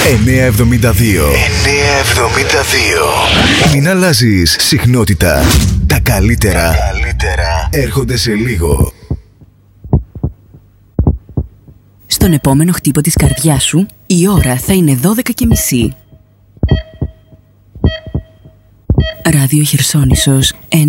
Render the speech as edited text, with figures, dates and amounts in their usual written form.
972. Μην αλλάζεις συχνότητα. Τα καλύτερα έρχονται σε λίγο. Στον επόμενο χτύπο της καρδιάς σου, η ώρα θα είναι 12:30. Ράδιο Χερσόνησος 1